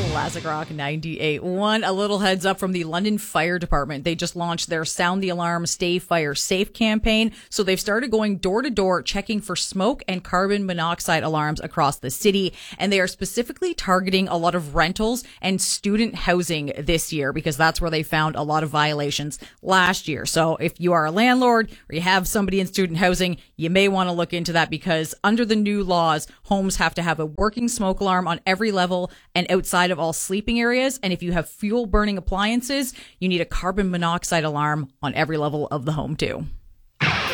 Classic Rock 98.1. A little heads up from the London Fire Department. They just launched their Sound the Alarm, Stay Fire Safe campaign. So they've started going door to door, checking for smoke and carbon monoxide alarms across the city. And they are specifically targeting a lot of rentals and student housing this year because that's where they found a lot of violations last year. So if you are a landlord or you have somebody in student housing, you may want to look into that because under the new laws, homes have to have a working smoke alarm on every level and outside of all sleeping areas. And if you have fuel burning appliances, you need a carbon monoxide alarm on every level of the home too.